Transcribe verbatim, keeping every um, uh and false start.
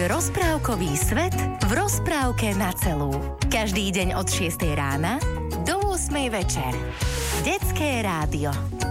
Tvoj rozprávkový svet v rozprávke na celú. Každý deň od šiestej rána do ôsmej večer. Detské rádio.